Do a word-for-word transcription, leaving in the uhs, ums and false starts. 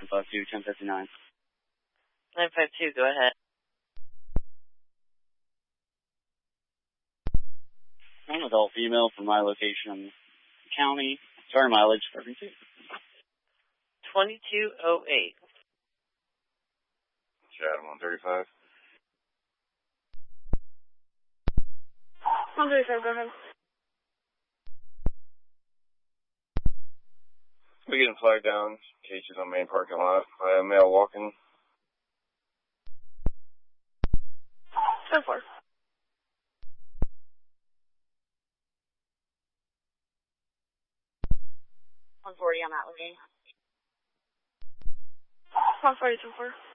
nine five two, ten fifty-nine. nine five two, go ahead. One adult female from my location, county, sorry, mileage, frequency. twenty-two oh eight. Chatham one thirty-five. one thirty-five, go ahead. We getting flagged down. Cases on main parking lot. I have male walking. ten four. one forty on that one. one forty, ten four.